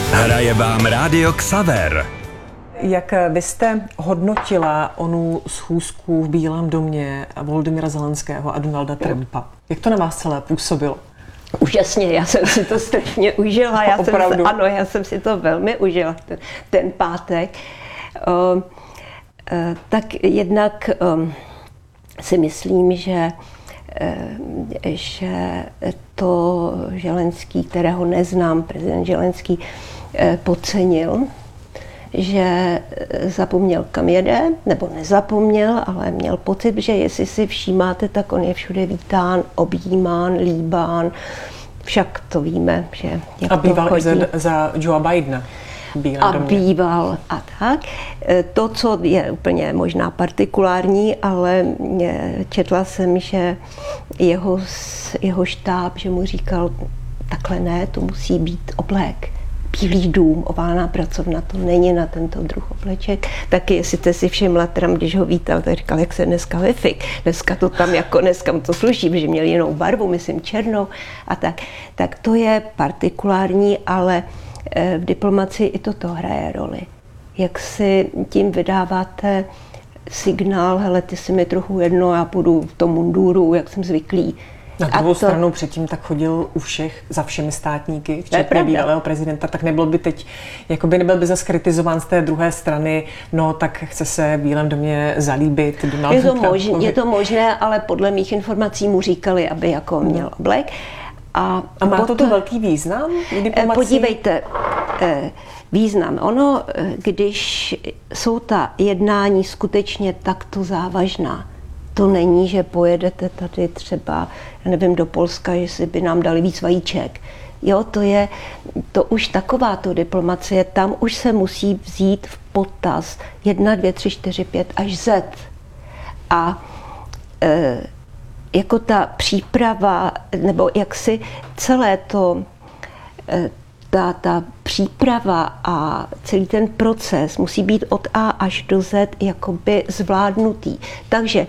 Hraje vám Rádio Xaver. Jak vy jste hodnotila onu schůzku v Bílém domě Volodymyra Zelenského a Donalda Trumpa? Jak to na vás celé působilo? Úžasně, já jsem si to strašně užila. Já jsem si to velmi užila, ten pátek. Tak jednak si myslím, že to Zelenský, kterého neznám, prezident Zelenský, podcenil, že zapomněl, kam jede, nebo nezapomněl, ale měl pocit, že jestli si všímáte, tak on je všude vítán, objímán, líbán. Však to víme, že jak a býval to chodí. i za Joea Bidena. Býval a tak. To, co je úplně možná partikulární, ale četla jsem, že jeho štáb, že mu říkal, takhle ne, to musí být oblek. Bílý dům, oválná pracovna, to není na tento druh obleček. Taky, jestli jste si všimla, Trump, když ho vítal, tak říkal, jak se dneska vyfik. Dneska to tam jako, dneska mu to sluší, protože měl jinou barvu, myslím černou a tak. Tak to je partikulární, ale v diplomacii i toto hraje roli. Jak si tím vydáváte signál, hele, ty si mi trochu jedno, já půjdu v tom munduru, jak jsem zvyklý. Na druhou stranu předtím tak chodil u všech, za všemi státníky, včetně bývalého prezidenta, tak nebyl by teď, jakoby nebyl by zase kritizován z té druhé strany, no tak chce se v Bílém domě zalíbit Donaldu Trumpovi. Je to možné, ale podle mých informací mu říkali, aby jako měl oblek. A má to velký význam v diplomacii? Podívejte, význam. Ono, když jsou ta jednání skutečně takto závažná, to není, že pojedete tady třeba, já nevím, do Polska, jestli by nám dali víc vajíček. Jo, to už takováto diplomacie, tam už se musí vzít v potaz 1, 2, 3, 4, 5 až Z. A jako ta příprava, nebo jaksi celé to, ta příprava a celý ten proces musí být od A až do Z jakoby zvládnutý. Takže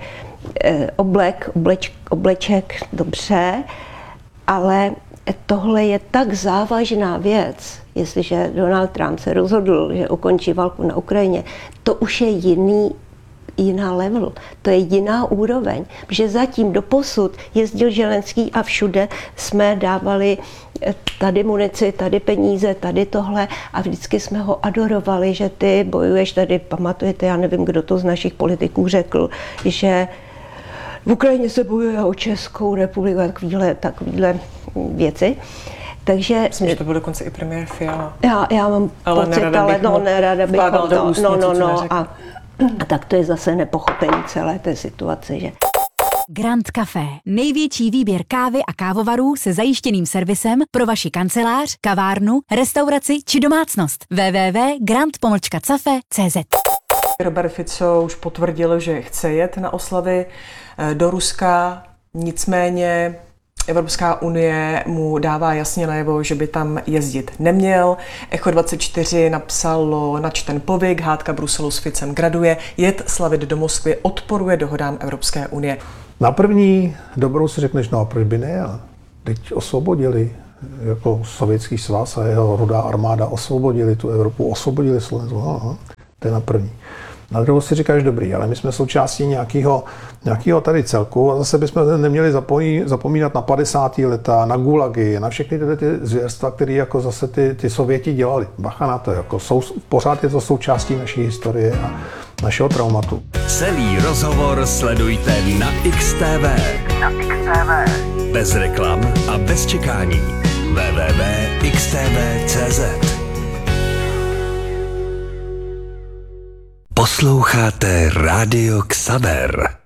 obleček, dobře, ale tohle je tak závažná věc, jestliže Donald Trump se rozhodl, že ukončí válku na Ukrajině, to už je jiná level, to je jiná úroveň, protože zatím doposud jezdil Zelenský a všude jsme dávali tady munici, tady peníze, tady tohle a vždycky jsme ho adorovali, že ty bojuješ tady, pamatujete, já nevím, kdo to z našich politiků řekl, že v Ukrajině se bojuje o Českou republiku, takovýhle věci. Takže myslím, že to byl dokonce i premiér Fiala. Já mám pocit, ale nerada bych a tak to je zase nepochopení celé té situace, že? Grand Café. Největší výběr kávy a kávovarů se zajištěným servisem pro vaši kancelář, kavárnu, restauraci či domácnost. www.grand-cafe.cz. Robert Fico už potvrdil, že chce jet na oslavy do Ruska, nicméně Evropská unie mu dává jasně najevo, že by tam jezdit neměl. Echo24 napsalo načten povyk, hádka Bruselu s Ficem graduje, jet slavit do Moskvy odporuje dohodám Evropské unie. Na první dobrou si řekneš, no a proč by nejel? Teď osvobodili, jako Sovětský svaz a jeho rudá armáda osvobodili tu Evropu, osvobodili Slovensko, no, to je na první. Na druhou si říkáš, dobrý, ale my jsme součástí nějakého tady celku a zase bychom neměli zapomínat na 50. leta, na gulagy, na všechny ty zvěrstva, které jako zase ty Sověti dělali. Bacha na to, jako pořád je to součástí naší historie a našeho traumatu. Celý rozhovor sledujte na XTV. Bez reklam a bez čekání. www.xtv.cz. Posloucháte Rádio Xaver.